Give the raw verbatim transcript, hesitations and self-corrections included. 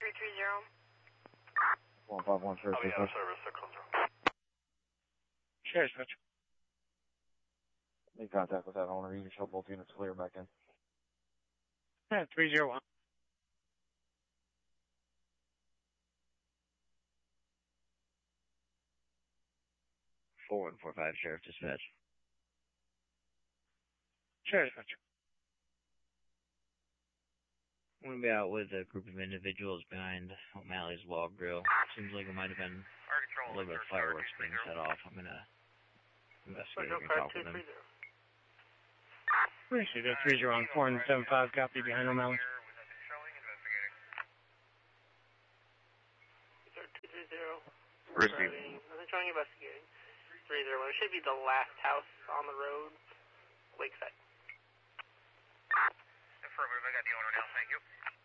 three three zero. one five one, Sheriff Dispatch. Service, six one zero. Sheriff Dispatch. Make contact with that owner. You can show both units clear back in. Yeah, three zero one. four one four five, Sheriff Dispatch. Sheriff Dispatch. I'm going to be out with a group of individuals behind O'Malley's Log Grill. Seems like it might have been a little bit of fireworks being set off. I'm going to investigate and talk with them. Appreciate it. three zero one, four and seven five, copy behind O'Malley. two three zero. Receive. I'm showing investigating. three zero one. It should be the last house on the road. Lakeside. Affirmative, I got the owner now, thank you.